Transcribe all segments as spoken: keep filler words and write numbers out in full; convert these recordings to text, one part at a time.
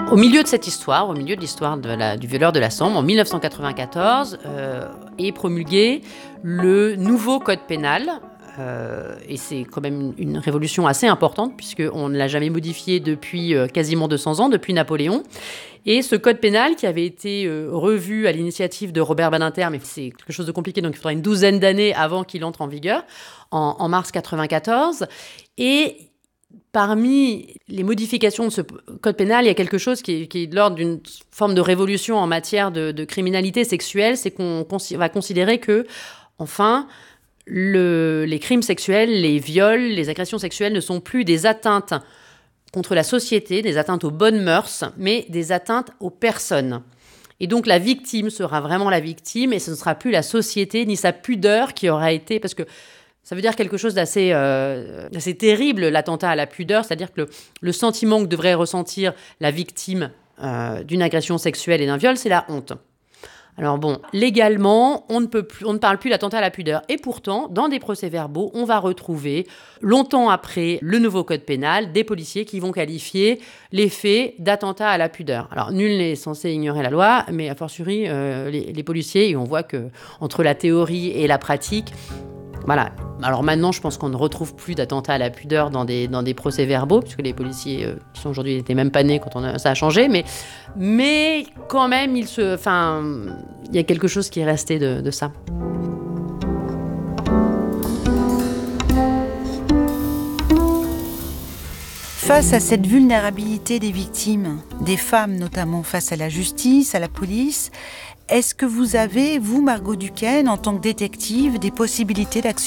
Au milieu de cette histoire, au milieu de l'histoire de la, du violeur de la Sambre, en dix-neuf cent quatre-vingt-quatorze, euh, est promulgué le nouveau code pénal. Euh, et c'est quand même une, une révolution assez importante, puisqu'on ne l'a jamais modifié depuis euh, quasiment deux cents ans, depuis Napoléon. Et ce code pénal, qui avait été euh, revu à l'initiative de Robert Badinter, mais c'est quelque chose de compliqué, donc il faudra une douzaine d'années avant qu'il entre en vigueur, en, en mars quatre-vingt-quatorze. Et parmi les modifications de ce code pénal, il y a quelque chose qui est, qui est de l'ordre d'une forme de révolution en matière de, de criminalité sexuelle, c'est qu'on cons- va considérer que, enfin, le, les crimes sexuels, les viols, les agressions sexuelles ne sont plus des atteintes contre la société, des atteintes aux bonnes mœurs, mais des atteintes aux personnes. Et donc la victime sera vraiment la victime, et ce ne sera plus la société ni sa pudeur qui aura été... Parce que ça veut dire quelque chose d'assez, euh, d'assez terrible, l'attentat à la pudeur, c'est-à-dire que le, le sentiment que devrait ressentir la victime euh, d'une agression sexuelle et d'un viol, c'est la honte. Alors bon, légalement, on ne peut plus, on ne parle plus d'attentat à la pudeur. Et pourtant, dans des procès-verbaux, on va retrouver, longtemps après le nouveau code pénal, des policiers qui vont qualifier les faits d'attentat à la pudeur. Alors, nul n'est censé ignorer la loi, mais a fortiori, euh, les, les policiers, et on voit que entre la théorie et la pratique, voilà. Alors maintenant, je pense qu'on ne retrouve plus d'attentats à la pudeur dans des, dans des procès-verbaux, puisque les policiers euh, qui sont aujourd'hui n'étaient même pas nés quand on a, ça a changé. Mais, mais quand même, il se, enfin, il y a quelque chose qui est resté de, de ça. Face à cette vulnérabilité des victimes, des femmes notamment face à la justice, à la police, est-ce que vous avez, vous, Margot Duquesne, en tant que détective, des possibilités d'action ?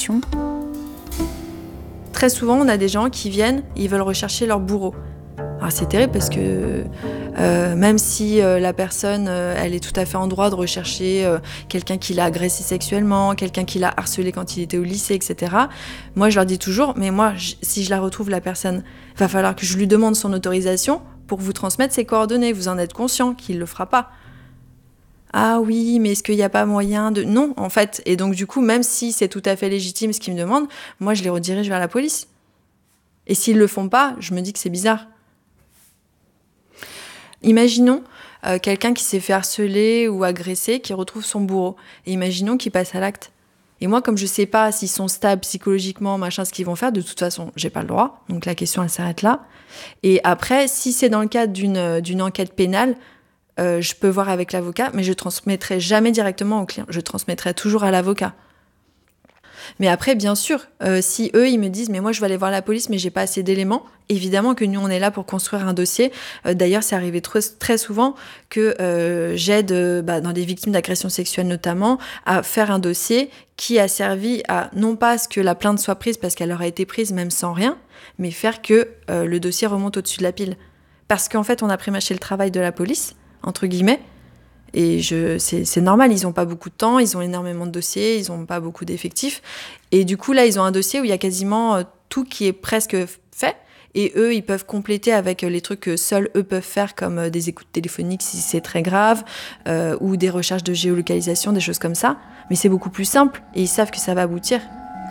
Très souvent, on a des gens qui viennent, ils veulent rechercher leur bourreau. Alors c'est terrible parce que euh, même si euh, la personne, euh, elle est tout à fait en droit de rechercher euh, quelqu'un qui l'a agressé sexuellement, quelqu'un qui l'a harcelé quand il était au lycée, et cetera. Moi, je leur dis toujours, mais moi, j- si je la retrouve, la personne, il va falloir que je lui demande son autorisation pour vous transmettre ses coordonnées. Vous en êtes conscient qu'il ne le fera pas. Ah oui, mais est-ce qu'il n'y a pas moyen de... Non, en fait. Et donc, du coup, même si c'est tout à fait légitime ce qu'ils me demandent, moi, je les redirige vers la police. Et s'ils ne le font pas, je me dis que c'est bizarre. Imaginons euh, quelqu'un qui s'est fait harceler ou agresser, qui retrouve son bourreau. Et imaginons qu'il passe à l'acte. Et moi, comme je ne sais pas s'ils sont stables psychologiquement, machin, ce qu'ils vont faire, de toute façon, j'ai pas le droit. Donc la question, elle s'arrête là. Et après, si c'est dans le cadre d'une, d'une enquête pénale, Euh, je peux voir avec l'avocat, mais je transmettrai jamais directement au client. Je transmettrai toujours à l'avocat. Mais après, bien sûr, euh, si eux, ils me disent « mais moi, je vais aller voir la police, mais j'ai pas assez d'éléments », évidemment que nous, on est là pour construire un dossier. Euh, d'ailleurs, c'est arrivé très, très souvent que euh, j'aide, euh, bah, dans des victimes d'agressions sexuelles notamment, à faire un dossier qui a servi à, non pas à ce que la plainte soit prise parce qu'elle aurait été prise même sans rien, mais faire que euh, le dossier remonte au-dessus de la pile. Parce qu'en fait, on a prémâché le travail de la police, entre guillemets, et je, c'est, c'est normal, ils n'ont pas beaucoup de temps, ils ont énormément de dossiers, ils n'ont pas beaucoup d'effectifs, et du coup là ils ont un dossier où il y a quasiment euh, tout qui est presque fait, et eux ils peuvent compléter avec les trucs que seuls eux peuvent faire, comme euh, des écoutes téléphoniques si c'est très grave, euh, ou des recherches de géolocalisation, des choses comme ça, mais c'est beaucoup plus simple, et ils savent que ça va aboutir.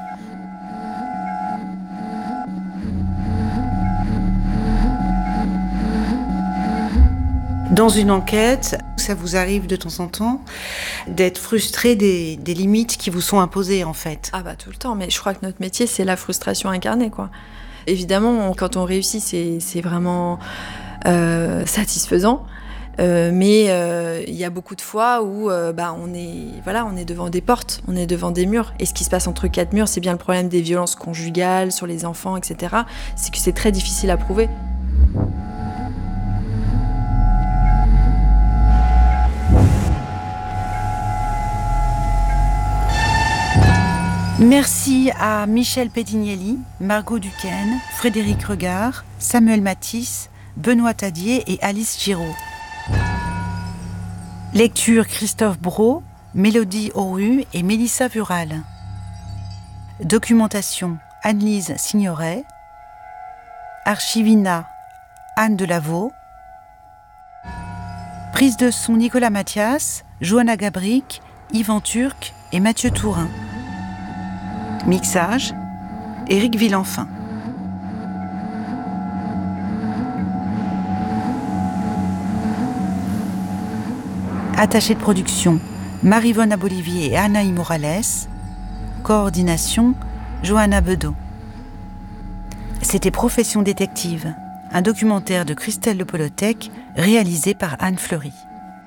Dans une enquête, ça vous arrive de temps en temps d'être frustré des, des limites qui vous sont imposées, en fait? Ah bah tout le temps, mais je crois que notre métier, c'est la frustration incarnée, quoi. Évidemment, quand on réussit, c'est, c'est vraiment euh, satisfaisant. Euh, mais il euh, y a beaucoup de fois où euh, bah, on est, voilà, on est devant des portes, on est devant des murs. Et ce qui se passe entre quatre murs, c'est bien le problème des violences conjugales, sur les enfants, et cetera. C'est que c'est très difficile à prouver. Merci à Michel Pedignelli, Margot Duquesne, Frédéric Regard, Samuel Matisse, Benoît Tadier et Alice Giraud. Lecture Christophe Brault, Mélodie Auru et Mélissa Vural. Documentation Anne-Lise Signoret. Archivina Anne Delaveau. Prise de son Nicolas Mathias, Johanna Gabric, Yvan Turc et Mathieu Tourin. Mixage, Éric Villenfin. Attachée de production, Marivonne Abolivier et Anaï Morales. Coordination, Johanna Bedeau. C'était Profession détective, un documentaire de Christelle Le Polotec réalisé par Anne Fleury.